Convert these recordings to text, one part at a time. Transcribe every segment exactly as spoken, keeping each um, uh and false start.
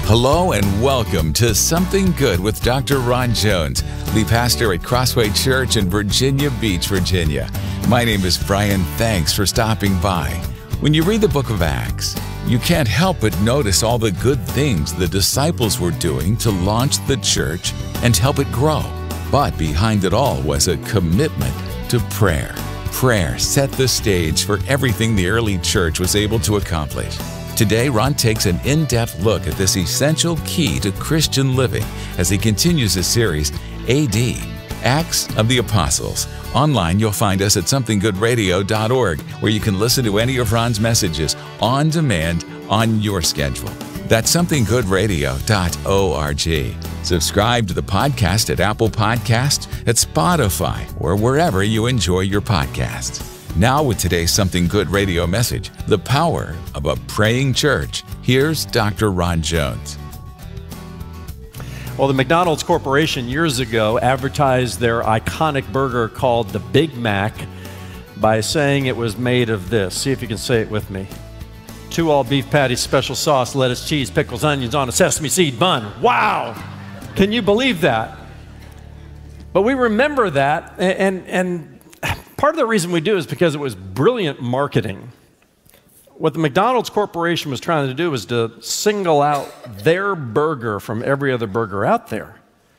Hello and welcome to Something Good with Doctor Ron Jones, lead pastor at Crossway Church in Virginia Beach, Virginia. My name is Brian. Thanks for stopping by. When you read the book of Acts, you can't help but notice all the good things the disciples were doing to launch the church and help it grow. But behind it all was a commitment to prayer. Prayer set the stage for everything the early church was able to accomplish. Today, Ron takes an in-depth look at this essential key to Christian living as he continues his series, A D, Acts of the Apostles. Online, you'll find us at something good radio dot org, where you can listen to any of Ron's messages on demand on your schedule. That's something good radio dot org. Subscribe to the podcast at Apple Podcasts, at Spotify, or wherever you enjoy your podcasts. Now with today's Something Good radio message, the power of a praying church. Here's Doctor Ron Jones. Well, the McDonald's Corporation years ago advertised their iconic burger called the Big Mac by saying it was made of this. See if you can say it with me. Two all-beef patties, special sauce, lettuce, cheese, pickles, onions on a sesame seed bun. Wow! Can you believe that? But we remember that, and, and, and part of the reason we do is because it was brilliant marketing. What the McDonald's Corporation was trying to do was to single out their burger from every other burger out there.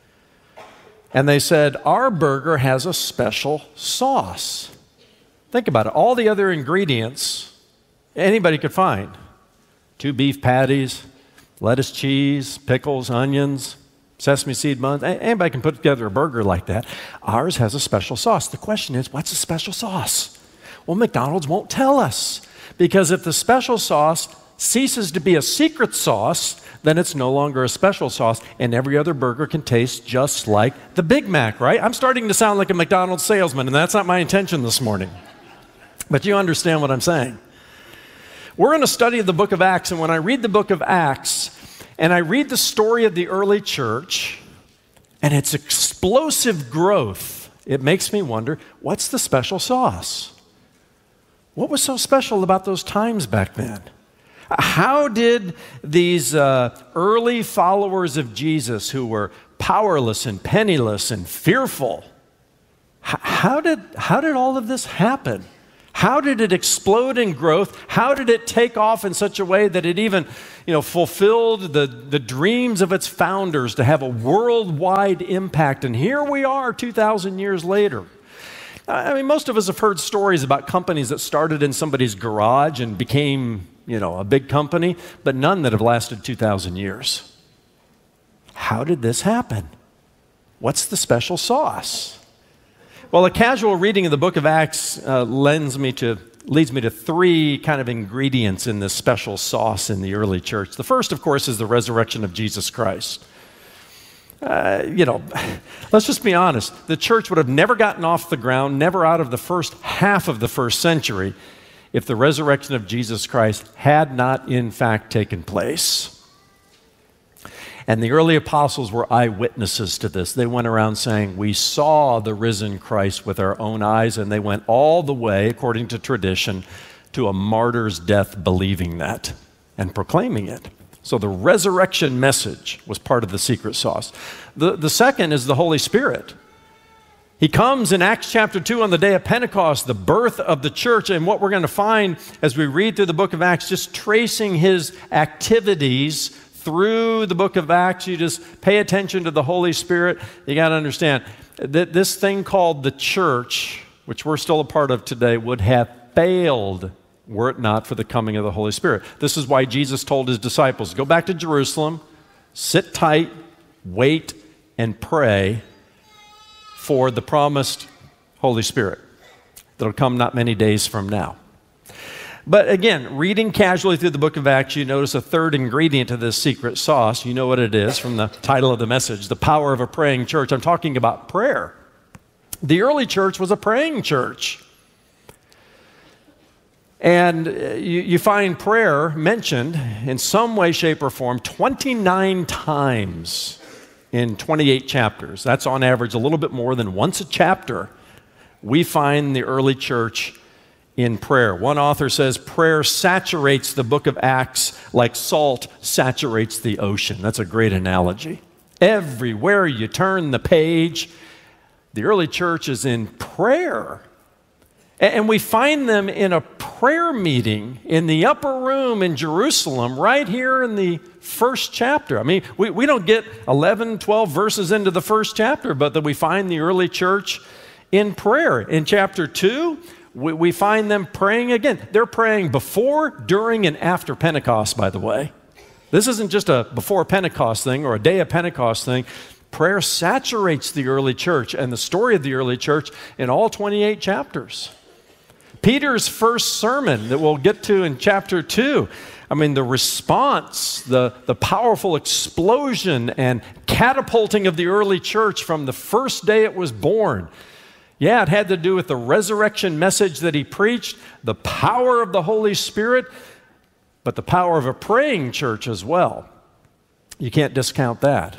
And they said, our burger has a special sauce. Think about it. All the other ingredients anybody could find. Two beef patties, lettuce, cheese, pickles, onions, sesame seed buns. Anybody can put together a burger like that. Ours has a special sauce. The question is, what's the special sauce? Well, McDonald's won't tell us, because if the special sauce ceases to be a secret sauce, then it's no longer a special sauce, and every other burger can taste just like the Big Mac, right? I'm starting to sound like a McDonald's salesman, and that's not my intention this morning. But you understand what I'm saying. We're in a study of the book of Acts, and when I read the book of Acts, and I read the story of the early church and its explosive growth, it makes me wonder, what's the special sauce? What was so special about those times back then? How did these uh, early followers of Jesus, who were powerless and penniless and fearful, h- how did, how did all of this happen? How did it explode in growth? How did it take off in such a way that it even, you know, fulfilled the, the dreams of its founders to have a worldwide impact? And here we are two thousand years later. I mean, most of us have heard stories about companies that started in somebody's garage and became, you know, a big company, but none that have lasted two thousand years. How did this happen? What's the special sauce? Well, a casual reading of the book of Acts uh, lends me to, leads me to three kind of ingredients in this special sauce in the early church. The first, of course, is the resurrection of Jesus Christ. Uh, you know, let's just be honest. The church would have never gotten off the ground, never out of the first half of the first century, if the resurrection of Jesus Christ had not, in fact, taken place. And the early apostles were eyewitnesses to this. They went around saying, we saw the risen Christ with our own eyes, and they went all the way, according to tradition, to a martyr's death believing that and proclaiming it. So the resurrection message was part of the secret sauce. The, the second is the Holy Spirit. He comes in Acts chapter two on the day of Pentecost, the birth of the church, and what we're going to find as we read through the book of Acts, just tracing his activities through the book of Acts, you just pay attention to the Holy Spirit. You got to understand that this thing called the church, which we're still a part of today, would have failed were it not for the coming of the Holy Spirit. This is why Jesus told his disciples, go back to Jerusalem, sit tight, wait, and pray for the promised Holy Spirit that'll come not many days from now. But again, reading casually through the book of Acts, you notice a third ingredient to this secret sauce. You know what it is from the title of the message, the power of a praying church. I'm talking about prayer. The early church was a praying church. And you, you find prayer mentioned in some way, shape, or form twenty-nine times in twenty-eight chapters. That's on average a little bit more than once a chapter. We find the early church in prayer. One author says, prayer saturates the book of Acts like salt saturates the ocean. That's a great analogy. Everywhere you turn the page, the early church is in prayer. And we find them in a prayer meeting in the upper room in Jerusalem, right here in the first chapter. I mean, we, we don't get eleven, twelve verses into the first chapter, but that we find the early church in prayer. In chapter two, we, we find them praying again. They're praying before, during, and after Pentecost, by the way. This isn't just a before Pentecost thing or a day of Pentecost thing. Prayer saturates the early church and the story of the early church in all twenty-eight chapters. Peter's first sermon that we'll get to in chapter two, I mean, the response, the, the powerful explosion and catapulting of the early church from the first day it was born. Yeah, it had to do with the resurrection message that he preached, the power of the Holy Spirit, but the power of a praying church as well. You can't discount that.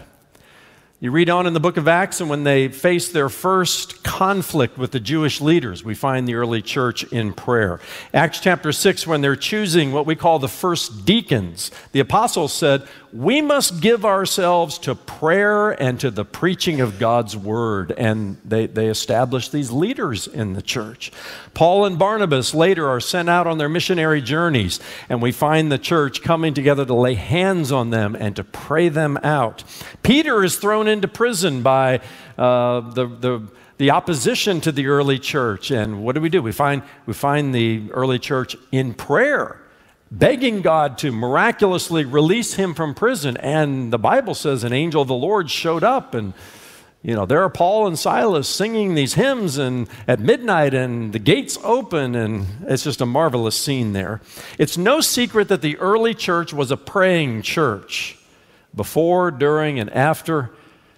You read on in the book of Acts, and when they faced their first conflict with the Jewish leaders, we find the early church in prayer. Acts chapter six, when they're choosing what we call the first deacons, the apostles said, we must give ourselves to prayer and to the preaching of God's word. And they, they established these leaders in the church. Paul and Barnabas later are sent out on their missionary journeys, and we find the church coming together to lay hands on them and to pray them out. Peter is thrown into prison by uh, the, the, the opposition to the early church. And what do we do? We find, we find the early church in prayer, begging God to miraculously release him from prison. And the Bible says an angel of the Lord showed up, and you know, there are Paul and Silas singing these hymns and at midnight, and the gates open, and it's just a marvelous scene there. It's no secret that the early church was a praying church before, during, and after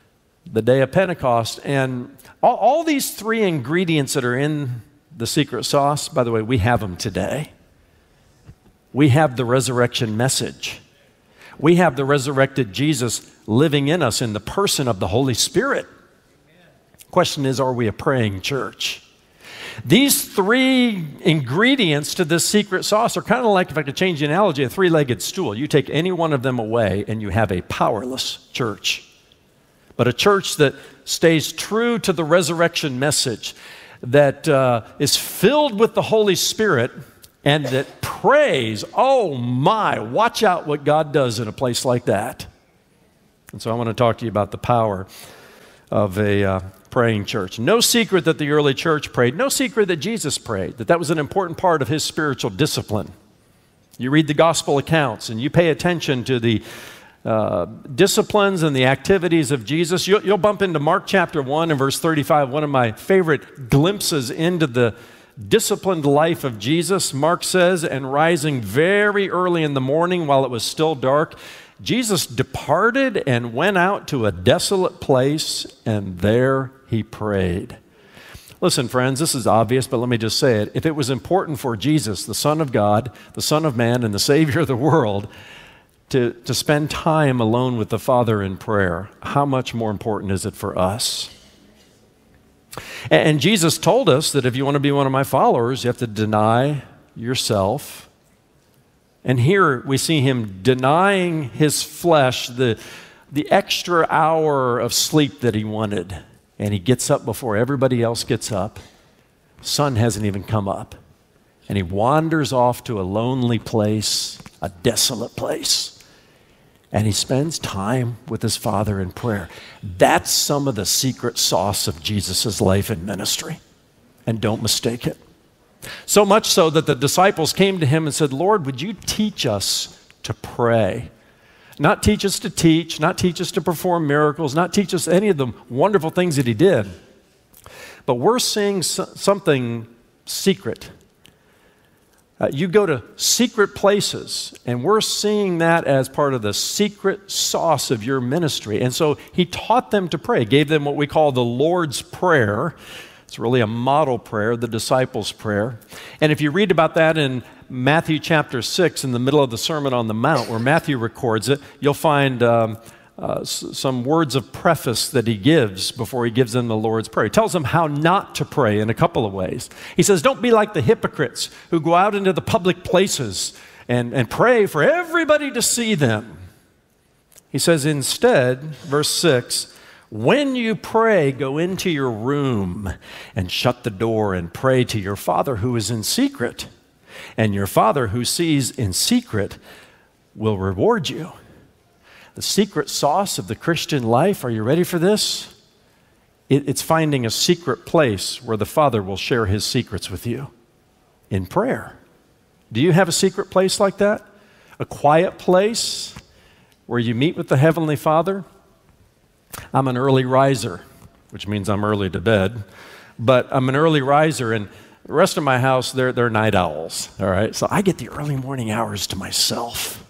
the day of Pentecost. And all, all these three ingredients that are in the secret sauce, by the way, we have them today. We have the resurrection message. We have the resurrected Jesus living in us in the person of the Holy Spirit. Question is, are we a praying church? These three ingredients to this secret sauce are kind of like, if I could change the analogy, a three-legged stool. You take any one of them away and you have a powerless church. But a church that stays true to the resurrection message, that uh, is filled with the Holy Spirit, and that prays, oh my, watch out what God does in a place like that. And so I want to talk to you about the power of a uh, praying church. No secret that the early church prayed. No secret that Jesus prayed, that that was an important part of his spiritual discipline. You read the gospel accounts and you pay attention to the uh, disciplines and the activities of Jesus. You'll, you'll bump into Mark chapter one and verse thirty-five, one of my favorite glimpses into the disciplined life of Jesus. Mark says, and rising very early in the morning while it was still dark, Jesus departed and went out to a desolate place, and there he prayed. Listen, friends, this is obvious, but let me just say it. If it was important for Jesus, the Son of God, the Son of Man, and the Savior of the world, to, to spend time alone with the Father in prayer, how much more important is it for us? And Jesus told us that if you want to be one of my followers, you have to deny yourself. And here we see him denying his flesh the, the extra hour of sleep that he wanted. And he gets up before everybody else gets up. Sun hasn't even come up. And he wanders off to a lonely place, a desolate place. And he spends time with his Father in prayer. That's some of the secret sauce of Jesus' life and ministry. And don't mistake it. So much so that the disciples came to him and said, Lord, would you teach us to pray? Not teach us to teach, not teach us to perform miracles, not teach us any of the wonderful things that he did. But we're seeing something secret. Uh, you go to secret places, and we're seeing that as part of the secret sauce of your ministry. And so he taught them to pray, gave them what we call the Lord's Prayer. It's really a model prayer, the disciples' prayer. And if you read about that in Matthew chapter six, in the middle of the Sermon on the Mount, where Matthew records it, you'll find um, uh, s- some words of preface that he gives before he gives them the Lord's Prayer. He tells them how not to pray in a couple of ways. He says, don't be like the hypocrites who go out into the public places and, and pray for everybody to see them. He says, instead, verse six, when you pray, go into your room and shut the door and pray to your Father who is in secret. And your Father who sees in secret will reward you. The secret sauce of the Christian life, are you ready for this? It, it's finding a secret place where the Father will share his secrets with you in prayer. Do you have a secret place like that? A quiet place where you meet with the Heavenly Father? I'm an early riser, which means I'm early to bed, but I'm an early riser, and the rest of my house, they're, they're night owls, all right? So I get the early morning hours to myself.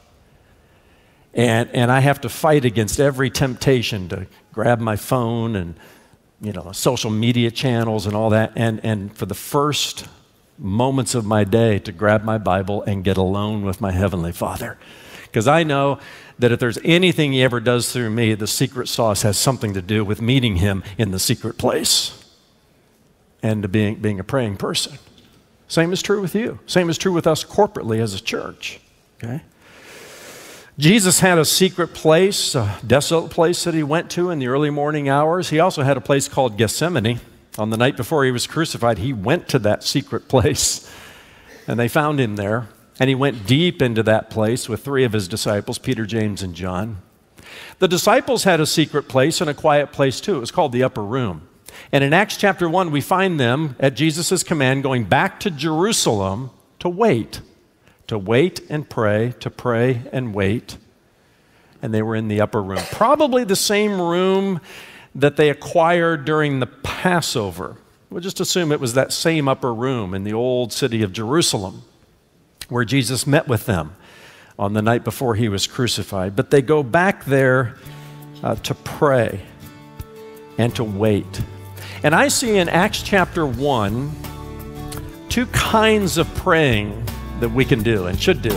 And, and I have to fight against every temptation to grab my phone and, you know, social media channels and all that, and, and for the first moments of my day to grab my Bible and get alone with my Heavenly Father. Because I know that if there's anything he ever does through me, the secret sauce has something to do with meeting him in the secret place and to being, being a praying person. Same is true with you. Same is true with us corporately as a church. Okay? Jesus had a secret place, a desolate place that he went to in the early morning hours. He also had a place called Gethsemane. On the night before he was crucified, he went to that secret place, and they found him there. And he went deep into that place with three of his disciples, Peter, James, and John. The disciples had a secret place and a quiet place too. It was called the upper room. And in Acts chapter one, we find them at Jesus' command going back to Jerusalem to wait. To wait and pray, to pray and wait. And they were in the upper room. Probably the same room that they acquired during the Passover. We'll just assume it was that same upper room in the old city of Jerusalem, where Jesus met with them on the night before he was crucified. But they go back there uh, to pray and to wait. And I see in Acts chapter one two kinds of praying that we can do and should do.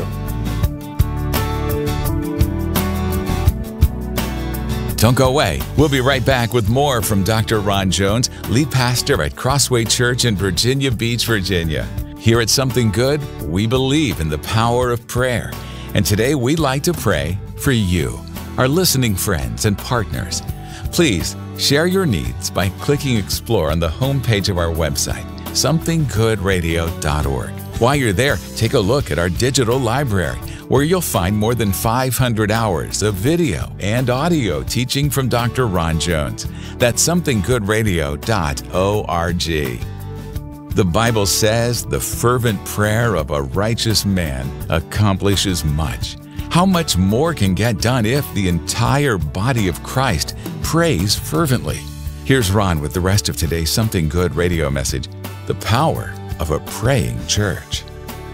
Don't go away. We'll be right back with more from Doctor Ron Jones, lead pastor at Crossway Church in Virginia Beach, Virginia. Here at Something Good, we believe in the power of prayer. And today we'd like to pray for you, our listening friends and partners. Please share your needs by clicking Explore on the homepage of our website, something good radio dot org. While you're there, take a look at our digital library, where you'll find more than five hundred hours of video and audio teaching from Doctor Ron Jones. That's something good radio dot org. The Bible says the fervent prayer of a righteous man accomplishes much. How much more can get done if the entire body of Christ prays fervently? Here's Ron with the rest of today's Something Good radio message, the power of a praying church.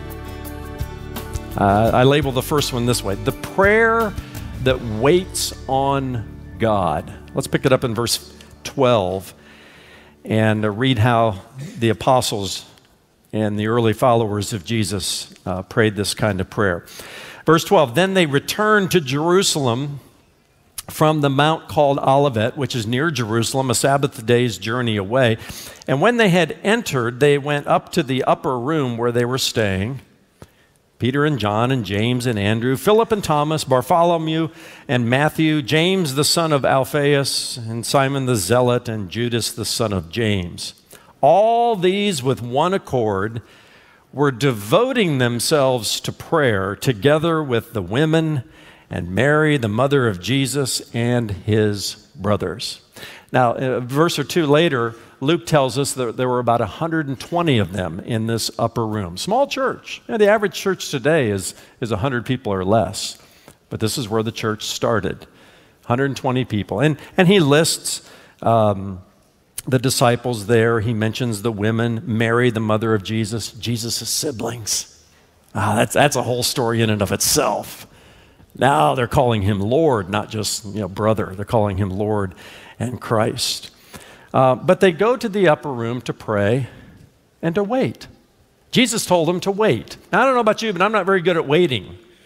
Uh, I label the first one this way: the prayer that waits on God. Let's pick it up in verse twelve and uh, read how the apostles and the early followers of Jesus uh, prayed this kind of prayer. Verse twelve, then they returned to Jerusalem from the mount called Olivet, which is near Jerusalem, a Sabbath day's journey away. And when they had entered, they went up to the upper room where they were staying. Peter and John and James and Andrew, Philip and Thomas, Bartholomew and Matthew, James the son of Alphaeus, and Simon the Zealot, and Judas the son of James. All these with one accord were devoting themselves to prayer together with the women and Mary, the mother of Jesus, and his brothers. Now, a verse or two later, Luke tells us that there were about one hundred twenty of them in this upper room. Small church. You know, the average church today is, is one hundred people or less. But this is where the church started. one hundred twenty people. And, and he lists um, the disciples there. He mentions the women, Mary, the mother of Jesus, Jesus' siblings. Ah, that's, that's a whole story in and of itself. Now they're calling him Lord, not just, you know, brother. They're calling him Lord and Christ. Uh, but they go to the upper room to pray and to wait. Jesus told them to wait. Now, I don't know about you, but I'm not very good at waiting.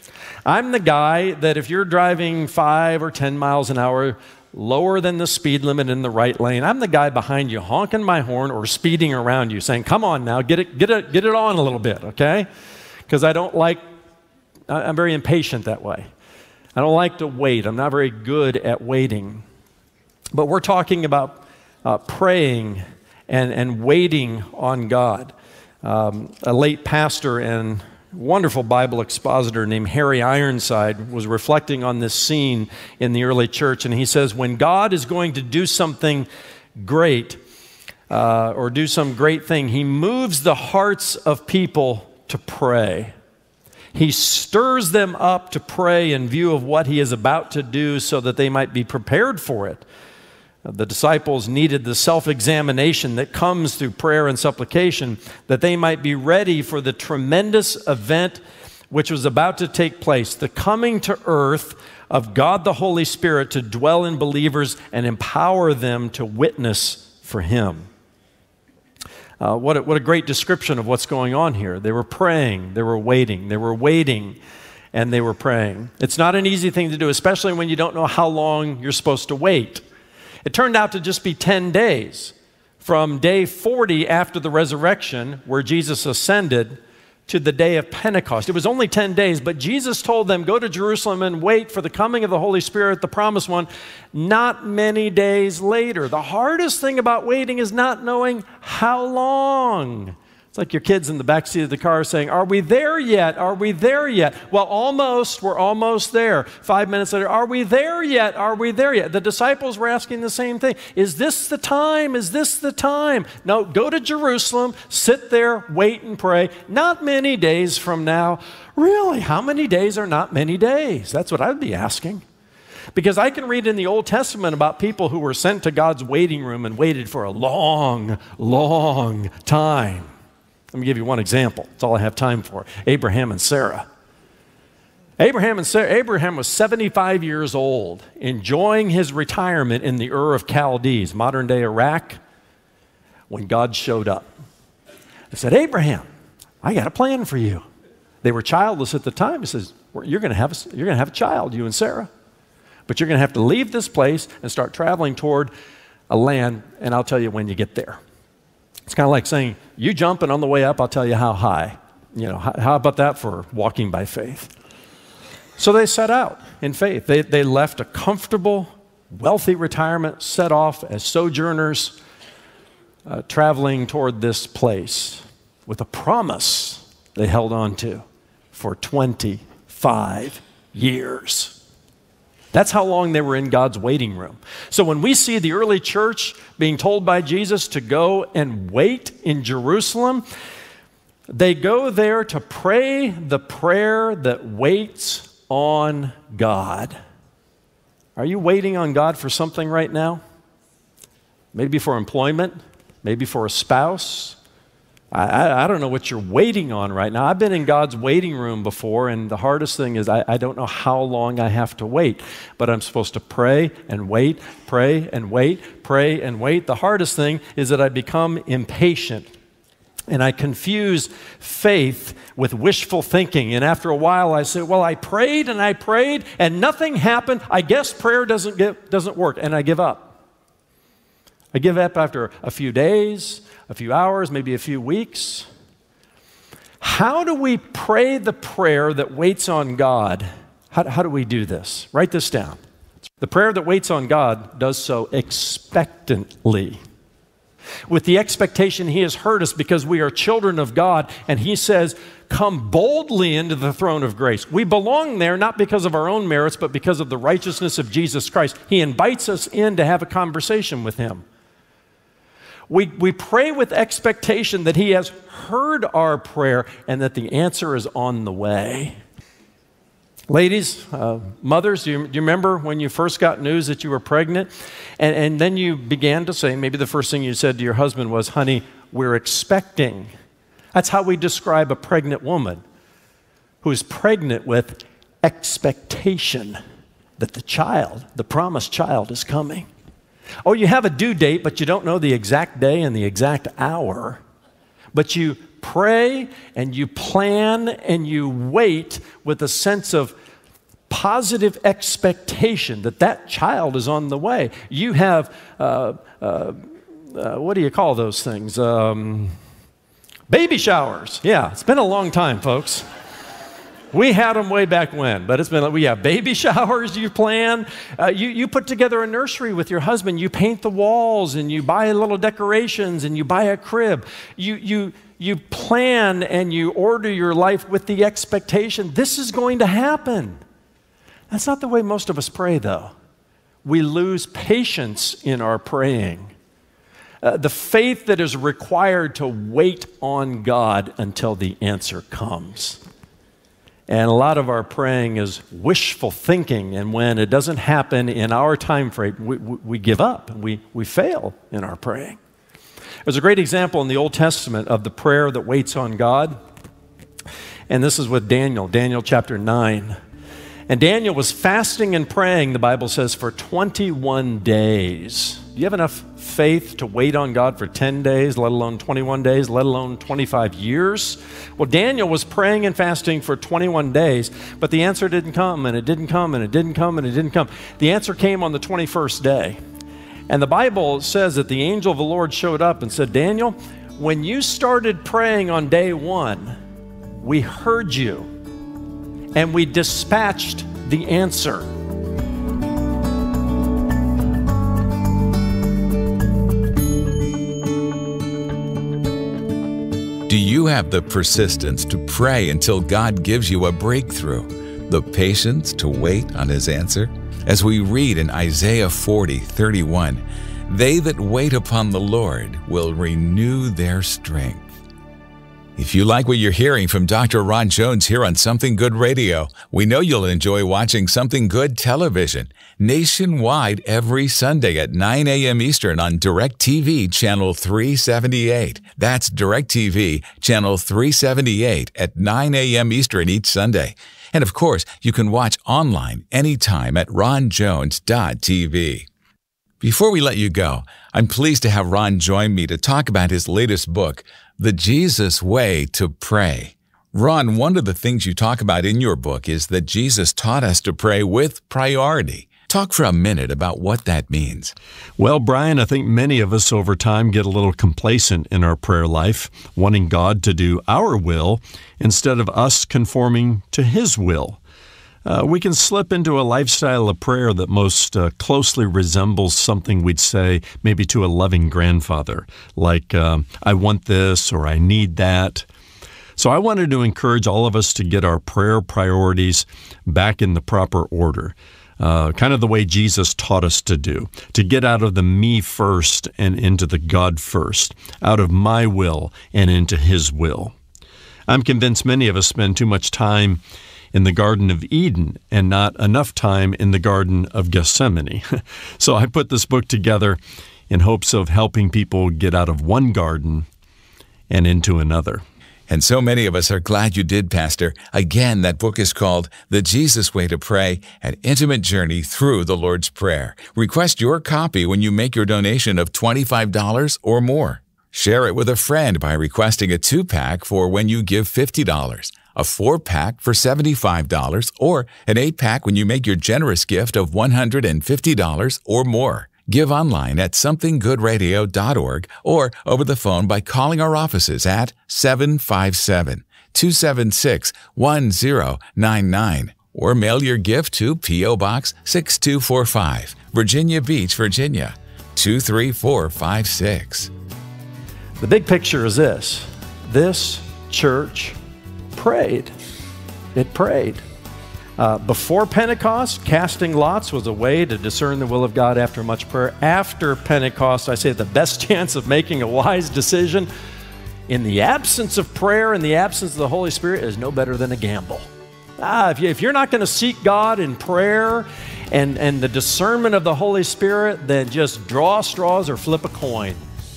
I'm the guy that if you're driving five or ten miles an hour lower than the speed limit in the right lane, I'm the guy behind you honking my horn or speeding around you saying, come on now, get it, get it, get it on a little bit, okay? Because I don't like, I'm very impatient that way. I don't like to wait. I'm not very good at waiting. But we're talking about uh, praying and, and waiting on God. Um, a late pastor and wonderful Bible expositor named Harry Ironside was reflecting on this scene in the early church, and he says, when God is going to do something great uh, or do some great thing, he moves the hearts of people to pray. He stirs them up to pray in view of what he is about to do so that they might be prepared for it. The disciples needed the self-examination that comes through prayer and supplication, that they might be ready for the tremendous event which was about to take place, the coming to earth of God the Holy Spirit to dwell in believers and empower them to witness for Him. Uh, what, a, what a great description of what's going on here. They were praying, they were waiting, they were waiting, and they were praying. It's not an easy thing to do, especially when you don't know how long you're supposed to wait. It turned out to just be ten days from day forty after the resurrection, where Jesus ascended, to the day of Pentecost. It was only ten days, but Jesus told them, go to Jerusalem and wait for the coming of the Holy Spirit, the promised one, not many days later. The hardest thing about waiting is not knowing how long. It's like your kids in the backseat of the car saying, are we there yet? Are we there yet? Well, almost. We're almost there. Five minutes later, are we there yet? Are we there yet? The disciples were asking the same thing. Is this the time? Is this the time? No, go to Jerusalem, sit there, wait and pray. Not many days from now. Really, how many days are not many days? That's what I'd be asking. Because I can read in the Old Testament about people who were sent to God's waiting room and waited for a long, long time. Let me give you one example. That's all I have time for. Abraham and Sarah. Abraham and Sarah, Abraham was seventy-five years old, enjoying his retirement in the Ur of Chaldees, modern-day Iraq, when God showed up. He said, Abraham, I got a plan for you. They were childless at the time. He says, you're going to have a, you're going to have a child, you and Sarah. But you're going to have to leave this place and start traveling toward a land, and I'll tell you when you get there. It's kind of like saying, you jump and on the way up, I'll tell you how high. You know, how, how about that for walking by faith? So they set out in faith. They, they left a comfortable, wealthy retirement, set off as sojourners, uh, traveling toward this place with a promise they held on to for twenty-five years. That's how long they were in God's waiting room. So when we see the early church being told by Jesus to go and wait in Jerusalem, they go there to pray the prayer that waits on God. Are you waiting on God for something right now? Maybe for employment, maybe for a spouse. I, I, I don't know what you're waiting on right now. I've been in God's waiting room before, and the hardest thing is I, I don't know how long I have to wait. But I'm supposed to pray and wait, pray and wait, pray and wait. The hardest thing is that I become impatient, and I confuse faith with wishful thinking. And after a while, I say, well, I prayed and I prayed, and nothing happened. I guess prayer doesn't, get, doesn't work, and I give up. I give up after a few days, a few hours, maybe a few weeks. How do we pray the prayer that waits on God? How, how do we do this? Write this down. The prayer that waits on God does so expectantly, with the expectation He has heard us because we are children of God, and He says, come boldly into the throne of grace. We belong there not because of our own merits, but because of the righteousness of Jesus Christ. He invites us in to have a conversation with Him. We, we pray with expectation that He has heard our prayer and that the answer is on the way. Ladies, uh, mothers, do you, do you remember when you first got news that you were pregnant? And, and then you began to say, maybe the first thing you said to your husband was, honey, we're expecting. That's how we describe a pregnant woman who's pregnant with expectation that the child, the promised child, is coming. Oh, you have a due date, but you don't know the exact day and the exact hour. But you pray and you plan and you wait with a sense of positive expectation that that child is on the way. You have, uh, uh, uh, what do you call those things? Um, baby showers. Yeah, it's been a long time, folks. We had them way back when, but it's been, we have baby showers you plan. Uh, you, you put together a nursery with your husband. You paint the walls and you buy little decorations and you buy a crib. You, you, you plan and you order your life with the expectation this is going to happen. That's not the way most of us pray, though. We lose patience in our praying. Uh, the faith that is required to wait on God until the answer comes. And a lot of our praying is wishful thinking, and when it doesn't happen in our time frame, we, we, we give up, and we, we fail in our praying. There's a great example in the Old Testament of the prayer that waits on God, and this is with Daniel, Daniel chapter nine. And Daniel was fasting and praying, the Bible says, for twenty-one days. Do you have enough faith to wait on God for ten days, let alone twenty-one days, let alone twenty-five years? Well, Daniel was praying and fasting for twenty-one days, but the answer didn't come, and it didn't come, and it didn't come, and it didn't come. The answer came on the twenty-first day. And the Bible says that the angel of the Lord showed up and said, Daniel, when you started praying on day one, we heard you, and we dispatched the answer. Do you have the persistence to pray until God gives you a breakthrough? The patience to wait on His answer? As we read in Isaiah forty, thirty-one, they that wait upon the Lord will renew their strength. If you like what you're hearing from Doctor Ron Jones here on Something Good Radio, we know you'll enjoy watching Something Good television nationwide every Sunday at nine a m Eastern on DirecTV Channel three seventy-eight. That's DirecTV Channel three seventy-eight at nine a m Eastern each Sunday. And of course, you can watch online anytime at ron jones dot t v. Before we let you go, I'm pleased to have Ron join me to talk about his latest book, The Jesus Way to Pray. Ron, one of the things you talk about in your book is that Jesus taught us to pray with priority. Talk for a minute about what that means. Well, Brian, I think many of us over time get a little complacent in our prayer life, wanting God to do our will instead of us conforming to His will. Uh, we can slip into a lifestyle of prayer that most uh, closely resembles something we'd say maybe to a loving grandfather, like, um, I want this or I need that. So I wanted to encourage all of us to get our prayer priorities back in the proper order. Uh, kind of the way Jesus taught us to do, to get out of the me first and into the God first, out of my will and into His will. I'm convinced many of us spend too much time in the Garden of Eden and not enough time in the Garden of Gethsemane. So I put this book together in hopes of helping people get out of one garden and into another. And so many of us are glad you did, Pastor. Again, that book is called The Jesus Way to Pray, An Intimate Journey Through the Lord's Prayer. Request your copy when you make your donation of twenty-five dollars or more. Share it with a friend by requesting a two-pack for when you give fifty dollars, a four-pack for seventy-five dollars, or an eight-pack when you make your generous gift of one hundred fifty dollars or more. Give online at something good radio dot org or over the phone by calling our offices at seven five seven, two seven six, one zero nine nine or mail your gift to P O Box six two four five, Virginia Beach, Virginia, two three four five six. The big picture is this. This church prayed. It prayed. Uh, before Pentecost, casting lots was a way to discern the will of God after much prayer. After Pentecost, I say the best chance of making a wise decision in the absence of prayer, in the absence of the Holy Spirit, is no better than a gamble. Ah, if, you, if you're not going to seek God in prayer and, and the discernment of the Holy Spirit, then just draw straws or flip a coin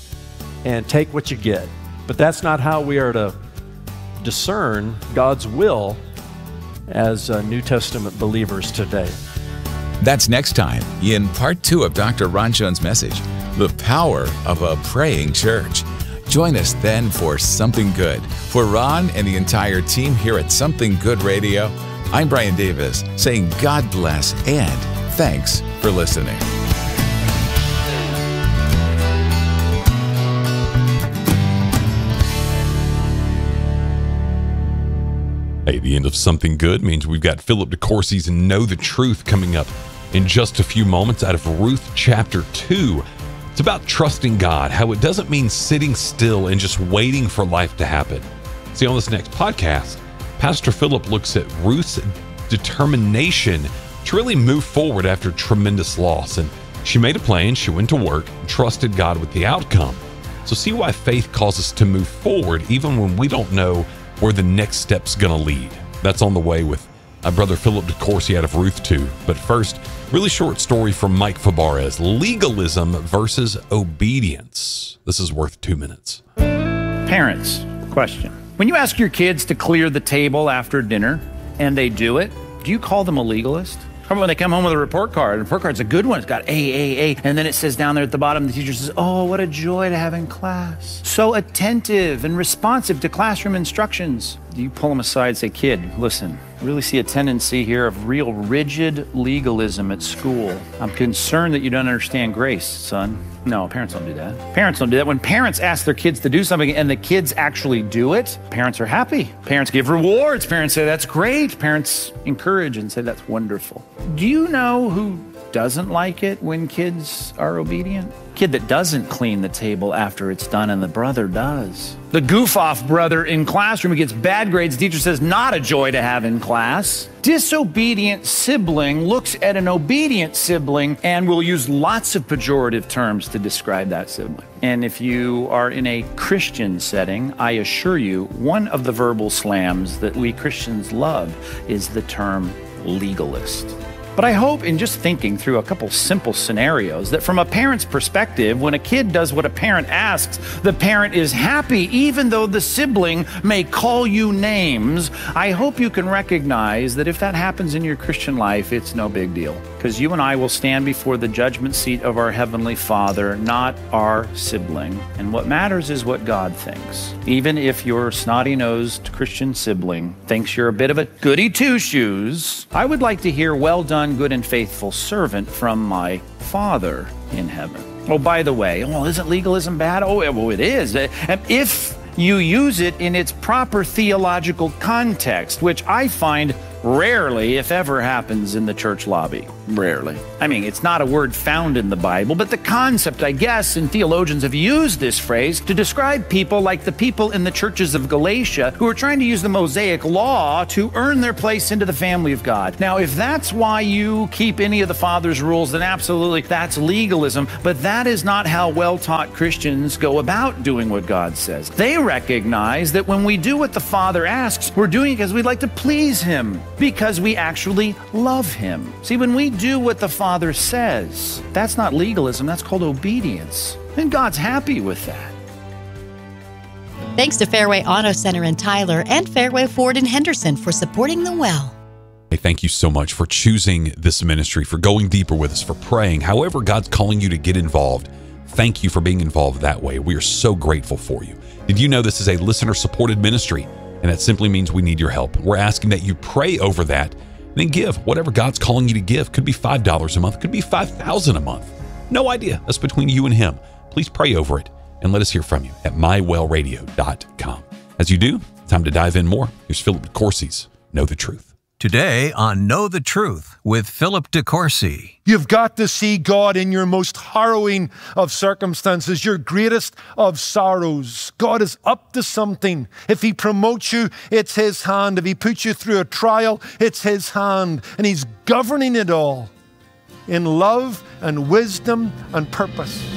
and take what you get. But that's not how we are to discern God's will as uh, New Testament believers today. That's next time in part two of Doctor Ron Jones' message, The Power of a Praying Church. Join us then for Something Good. For Ron and the entire team here at Something Good Radio, I'm Brian Davis, saying God bless and thanks for listening. Hey, the end of Something Good means we've got Philip DeCourcy's Know the Truth coming up in just a few moments out of Ruth chapter two. It's about trusting God, how it doesn't mean sitting still and just waiting for life to happen. See, on this next podcast, Pastor Philip looks at Ruth's determination to really move forward after tremendous loss. And she made a plan, she went to work, and trusted God with the outcome. So see why faith calls us to move forward even when we don't know where the next step's going to lead. That's on the way with my brother Philip DeCourcy out of Ruth two. But first, really short story from Mike Fabarez, legalism versus obedience. This is worth two minutes. Parents, question. When you ask your kids to clear the table after dinner and they do it, do you call them a legalist? How about when they come home with a report card? The report card's a good one. It's got A, A, A. And then it says down there at the bottom, the teacher says, oh, what a joy to have in class. So attentive and responsive to classroom instructions. You pull them aside and say, kid, listen, I really see a tendency here of real rigid legalism at school. I'm concerned that you don't understand grace, son. No, parents don't do that. Parents don't do that. When parents ask their kids to do something and the kids actually do it, parents are happy. Parents give rewards. Parents say, that's great. Parents encourage and say, that's wonderful. Do you know who doesn't like it when kids are obedient? Kid that doesn't clean the table after it's done and the brother does. The goof-off brother in classroom who gets bad grades, teacher says, not a joy to have in class. Disobedient sibling looks at an obedient sibling and will use lots of pejorative terms to describe that sibling. And if you are in a Christian setting, I assure you, one of the verbal slams that we Christians love is the term legalist. But I hope in just thinking through a couple simple scenarios that from a parent's perspective, when a kid does what a parent asks, the parent is happy even though the sibling may call you names. I hope you can recognize that if that happens in your Christian life, it's no big deal. Because you and I will stand before the judgment seat of our Heavenly Father, not our sibling. And what matters is what God thinks. Even if your snotty-nosed Christian sibling thinks you're a bit of a goody two-shoes, I would like to hear, well done, good and faithful servant from my Father in heaven. Oh, by the way, well, isn't legalism bad? Oh, well, it is. If you use it in its proper theological context, which I find rarely, if ever, happens in the church lobby. Rarely. I mean, it's not a word found in the Bible, but the concept, I guess, and theologians have used this phrase to describe people like the people in the churches of Galatia who are trying to use the Mosaic law to earn their place into the family of God. Now, if that's why you keep any of the Father's rules, then absolutely, that's legalism, but that is not how well-taught Christians go about doing what God says. They recognize that when we do what the Father asks, we're doing it because we'd like to please Him, because we actually love Him. See, when we do what the Father says, that's not legalism, that's called obedience. And God's happy with that. Thanks to Fairway Auto Center in Tyler and Fairway Ford in Henderson for supporting The Well. Hey, thank you so much for choosing this ministry, for going deeper with us, for praying. However God's calling you to get involved, thank you for being involved that way. We are so grateful for you. Did you know this is a listener-supported ministry? And that simply means we need your help. We're asking that you pray over that and then give whatever God's calling you to give. Could be five dollars a month, could be five thousand dollars a month. No idea. That's between you and Him. Please pray over it and let us hear from you at my well radio dot com. As you do, time to dive in more. Here's Philip DeCourcy's Know the Truth. Today on Know the Truth with Philip DeCourcy. You've got to see God in your most harrowing of circumstances, your greatest of sorrows. God is up to something. If He promotes you, it's His hand. If He puts you through a trial, it's His hand. And He's governing it all in love and wisdom and purpose.